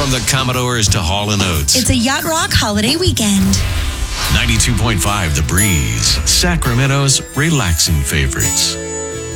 From the Commodores to Hall & Oates. It's a Yacht Rock holiday weekend. 92.5 The Breeze, Sacramento's relaxing favorites.